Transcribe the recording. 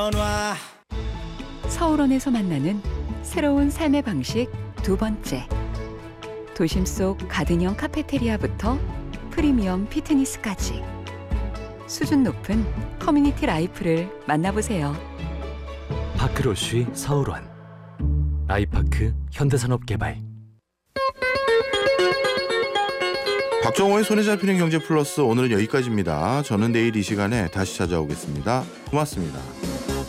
서울원에서 만나는 새로운 삶의 방식 두 번째. 도심 속 가든형 카페테리아부터 프리미엄 피트니스까지 수준 높은 커뮤니티 라이프를 만나보세요. 파크로쉬 서울원, 아이파크 현대산업개발. 박정호의 손에 잡히는 경제 플러스, 오늘은 여기까지입니다. 저는 내일 이 시간에 다시 찾아오겠습니다. 고맙습니다.